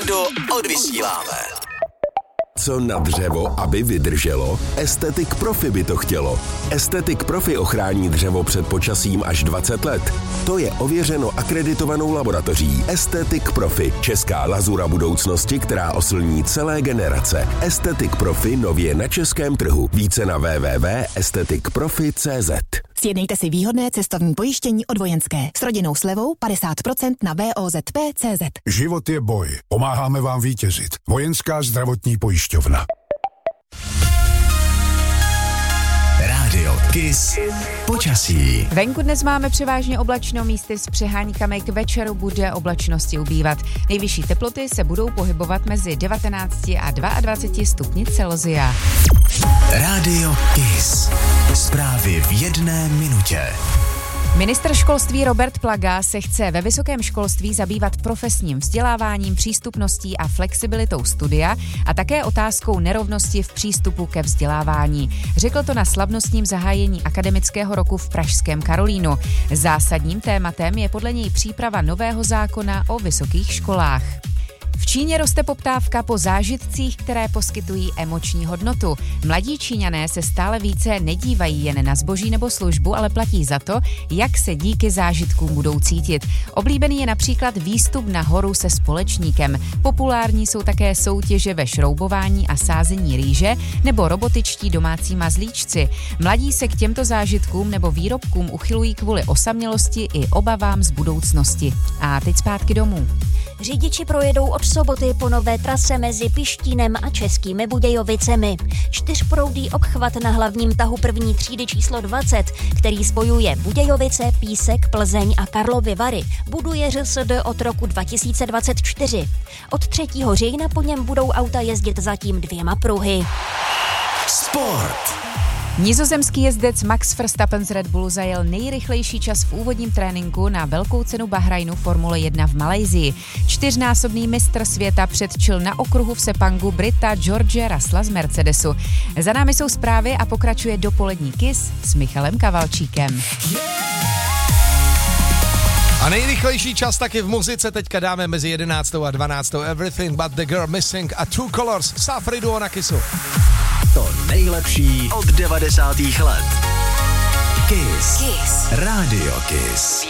Pravdu odvysíláme. Co na dřevo, aby vydrželo? Estetik Profi by to chtělo. Estetik Profi ochrání dřevo před počasím až 20 let. To je ověřeno akreditovanou laboratoří Estetik Profi, česká lazura budoucnosti, která oslní celé generace. Estetik Profi nově na českém trhu. Více na www.estetikprofi.cz. Sjednejte si výhodné cestovní pojištění od Vojenské s rodinnou slevou 50% na VOZP.cz. Život je boj. Pomáháme vám vítězit. Vojenská zdravotní pojišťovna. Rádio Kiss. Počasí. Venku dnes máme převážně oblačno, místy s přeháníkami, k večeru bude oblačnosti ubývat. Nejvyšší teploty se budou pohybovat mezi 19 a 22 stupni Celsia. Rádio Kiss. Zprávy v 1 minutě. Ministr školství Robert Plaga se chce ve vysokém školství zabývat profesním vzděláváním, přístupností a flexibilitou studia a také otázkou nerovnosti v přístupu ke vzdělávání. Řekl to na slavnostním zahájení akademického roku v pražském Karolínu. Zásadním tématem je podle něj příprava nového zákona o vysokých školách. V Číně roste poptávka po zážitcích, které poskytují emoční hodnotu. Mladí Číňané se stále více nedívají jen na zboží nebo službu, ale platí za to, jak se díky zážitkům budou cítit. Oblíbený je například výstup na horu se společníkem. Populární jsou také soutěže ve šroubování a sázení rýže nebo robotičtí domácí mazlíčci. Mladí se k těmto zážitkům nebo výrobkům uchylují kvůli osamělosti i obavám z budoucnosti. A teď zpátky domů. Řidiči projedou od soboty po nové trase mezi Pištínem a Českými Budějovicemi. 4proudý obchvat na hlavním tahu první třídy číslo 20, který spojuje Budějovice, Písek, Plzeň a Karlovy Vary, buduje ŘSD od roku 2024. Od 3. října po něm budou auta jezdit zatím 2 pruhy. Sport. Nizozemský jezdec Max Verstappen z Red Bullu zajel nejrychlejší čas v úvodním tréninku na velkou cenu Bahrajnu Formule 1 v Malajsii. 4násobný mistr světa předčil na okruhu v Sepangu Brita George Russella z Mercedesu. Za námi jsou zprávy a pokračuje dopolední Kiss s Michalem Kavalčíkem. A nejrychlejší čas taky v muzice teďka dáme mezi 11. a 12. Everything But The Girl Missing a True Colors. Safri Duo na Kissu. To nejlepší od 90. let. Kiss. Rádio Kiss.